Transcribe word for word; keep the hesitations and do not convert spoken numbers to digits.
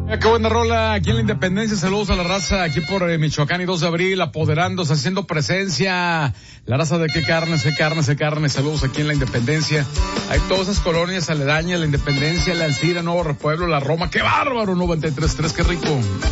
Qué buena rola aquí en la Independencia. Saludos a la raza aquí por eh, Michoacán y dos de abril, apoderándose, haciendo presencia. La raza de qué carne, qué carne, qué carne. Saludos aquí en la Independencia. Hay todas esas colonias aledañas, la Independencia, la Alcira, Nuevo Repueblo, la Roma. ¡Qué bárbaro! noventa y tres punto tres, qué rico.